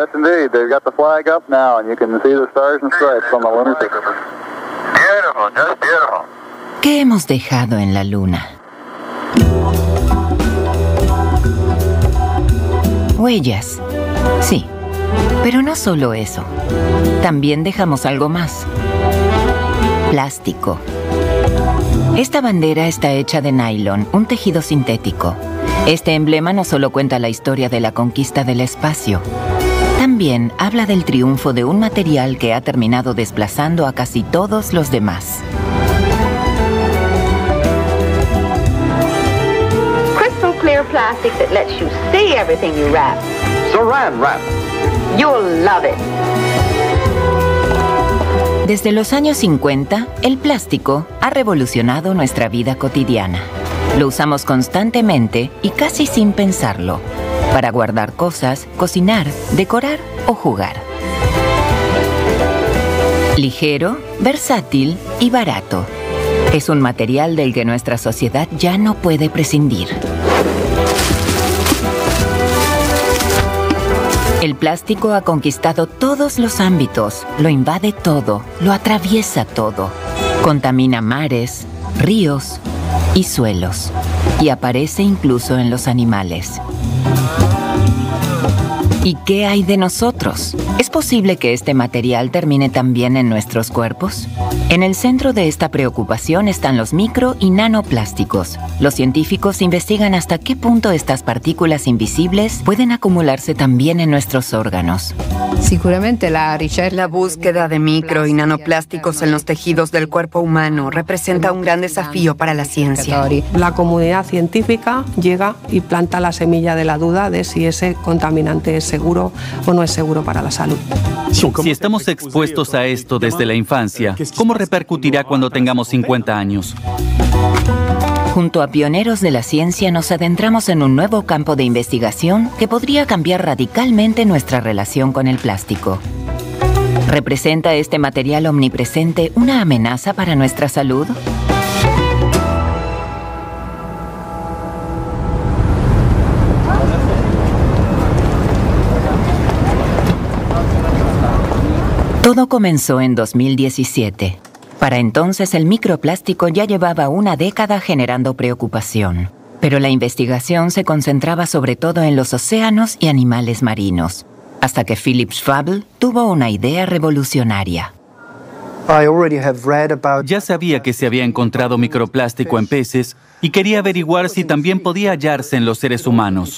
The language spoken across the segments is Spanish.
Yes, indeed. They've got the flag up now, and you can see the stars and stripes on the lunar surface. Beautiful, just beautiful. ¿Qué hemos dejado en la Luna? Huellas. Sí, pero no solo eso. También dejamos algo más. Plástico. Esta bandera está hecha de nylon, un tejido sintético. Este emblema no solo cuenta la historia de la conquista del espacio, también habla del triunfo de un material que ha terminado desplazando a casi todos los demás. Crystal clear plastic that lets you see everything you wrap. Saran Wrap. You'll love it. Desde los años 50, el plástico ha revolucionado nuestra vida cotidiana. Lo usamos constantemente y casi sin pensarlo, para guardar cosas, cocinar, decorar o jugar. Ligero, versátil y barato. Es un material del que nuestra sociedad ya no puede prescindir. El plástico ha conquistado todos los ámbitos, lo invade todo, lo atraviesa todo. Contamina mares, ríos y suelos, y aparece incluso en los animales. ¿Y qué hay de nosotros? ¿Es posible que este material termine también en nuestros cuerpos? En el centro de esta preocupación están los micro y nanoplásticos. Los científicos investigan hasta qué punto estas partículas invisibles pueden acumularse también en nuestros órganos. La búsqueda de micro y nanoplásticos en los tejidos del cuerpo humano representa un gran desafío para la ciencia. La comunidad científica llega y planta la semilla de la duda de si ese contaminante es seguro o no es seguro para la salud. Si estamos expuestos a esto desde la infancia, ¿cómo repercutirá cuando tengamos 50 años? Junto a pioneros de la ciencia nos adentramos en un nuevo campo de investigación que podría cambiar radicalmente nuestra relación con el plástico. ¿Representa este material omnipresente una amenaza para nuestra salud? Todo comenzó en 2017. Para entonces el microplástico ya llevaba una década generando preocupación. Pero la investigación se concentraba sobre todo en los océanos y animales marinos, hasta que Philip Schwabl tuvo una idea revolucionaria. Ya sabía que se había encontrado microplástico en peces y quería averiguar si también podía hallarse en los seres humanos.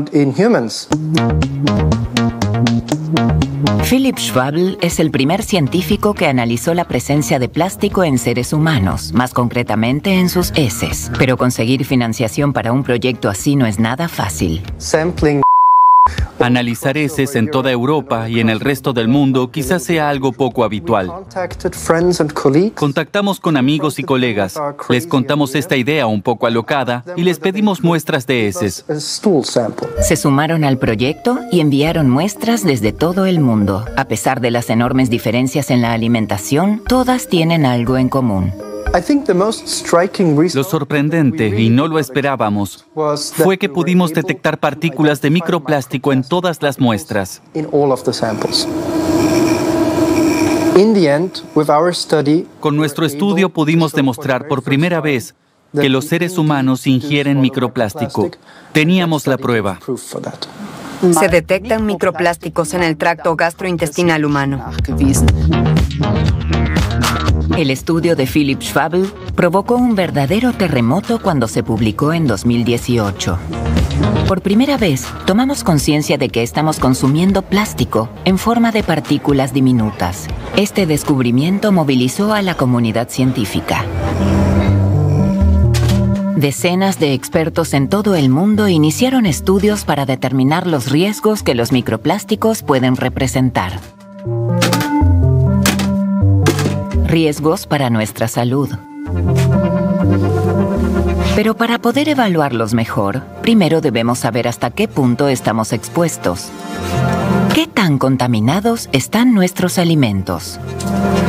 Philip Schwabl es el primer científico que analizó la presencia de plástico en seres humanos, más concretamente en sus heces. Pero conseguir financiación para un proyecto así no es nada fácil. Analizar heces en toda Europa y en el resto del mundo quizás sea algo poco habitual. Contactamos con amigos y colegas, les contamos esta idea un poco alocada y les pedimos muestras de heces. Se sumaron al proyecto y enviaron muestras desde todo el mundo. A pesar de las enormes diferencias en la alimentación, todas tienen algo en común. Lo sorprendente, y no lo esperábamos, fue que pudimos detectar partículas de microplástico en todas las muestras. Con nuestro estudio pudimos demostrar por primera vez que los seres humanos ingieren microplástico. Teníamos la prueba. Se detectan microplásticos en el tracto gastrointestinal humano. El estudio de Philip Schwabl provocó un verdadero terremoto cuando se publicó en 2018. Por primera vez, tomamos conciencia de que estamos consumiendo plástico en forma de partículas diminutas. Este descubrimiento movilizó a la comunidad científica. Decenas de expertos en todo el mundo iniciaron estudios para determinar los riesgos que los microplásticos pueden representar. Riesgos para nuestra salud. Pero para poder evaluarlos mejor, primero debemos saber hasta qué punto estamos expuestos. ¿Qué tan contaminados están nuestros alimentos?